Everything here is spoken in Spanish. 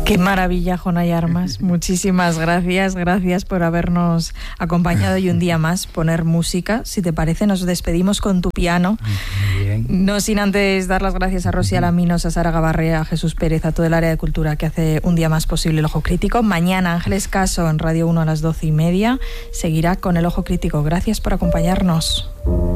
Qué maravilla, Jonay Armas. Muchísimas gracias. Gracias por habernos acompañado y un día más poner música. Si te parece, nos despedimos con tu piano. Muy bien. No sin antes dar las gracias a Rosy Alaminos, a Sara Gabarre, a Jesús Pérez, a todo el área de cultura que hace un día más posible el Ojo Crítico. Mañana Ángeles Caso en Radio 1 a las 12:30 seguirá con el Ojo Crítico. Gracias por acompañarnos.